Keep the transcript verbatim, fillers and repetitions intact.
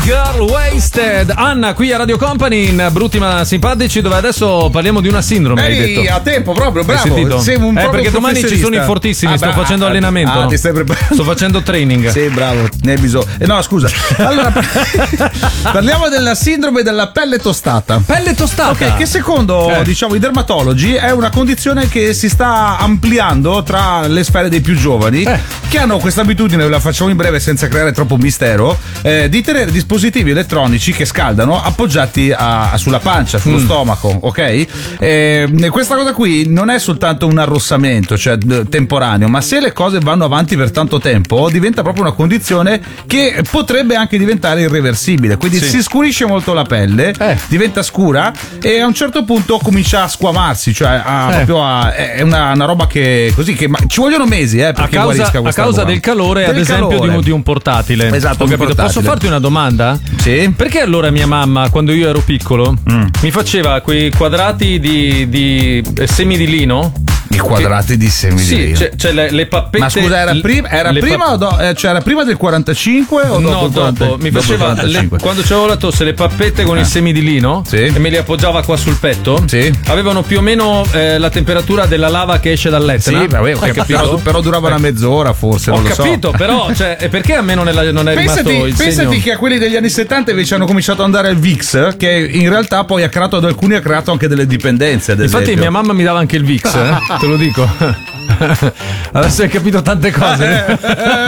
Girl Wasted. Anna qui a Radio Company in Brutti ma Simpatici, dove adesso parliamo di una sindrome. Ehi, hai detto a tempo proprio, bravo. Hai sentito? Sei un eh, perché domani ci sono i fortissimi. Ah, sto beh, facendo ah, allenamento. Ah, ti stai preparando? Sto facendo training. Sì, bravo. Ne hai bisogno. Eh, no, scusa. Allora, parliamo della sindrome della pelle tostata. Pelle tostata? Ok, che secondo eh. diciamo i dermatologi è una condizione che si sta ampliando tra le sfere dei più giovani, eh. che hanno questa abitudine, la facciamo in breve senza creare troppo mistero, eh, di tenere dispositivi elettronici che scaldano appoggiati a, a sulla pancia, sullo mm. stomaco, ok? Eh, questa cosa qui non è soltanto un arrossamento, cioè d- temporaneo, ma se le cose vanno avanti per tanto tempo diventa proprio una condizione che potrebbe anche diventare irreversibile, quindi sì. si scurisce molto la pelle, eh. diventa scura e a un certo punto comincia a squamarsi, cioè a, eh. proprio a, è una, una roba che così che ma, ci vogliono mesi eh, perché a causa, guarisca questa a causa roba. del calore, del ad esempio calore. Di, un, di un portatile. Esatto, ho un capito. portatile. Posso farti una domanda? Sì. Perché allora mia mamma, quando io ero piccolo, mm. mi faceva quei quadrati di, di semi di lino? I quadrati che, di semi sì, di lino. Cioè, cioè le, le pappette. Ma scusa, era prima, era prima pa- o do, eh, cioè era prima del quarantacinque o dopo? No, il dopo. quaranta, Mi dopo faceva le, quando c'avevo la tosse le pappette con eh. i semi di lino sì. e me li appoggiava qua sul petto. Sì. Avevano più o meno eh, la temperatura della lava che esce dall'Etna. Sì, vabbè, okay, però, però durava una mezz'ora forse. Ho non lo capito, so. però cioè, perché a me non è, non è pensati, rimasto il pensati segno? che a quelli degli anni settanta invece hanno cominciato ad andare al Vicks, che in realtà poi ha creato ad alcuni ha creato anche delle dipendenze. Ad Infatti esempio. mia mamma mi dava anche il Vicks, eh? Te lo dico. Adesso hai capito tante cose.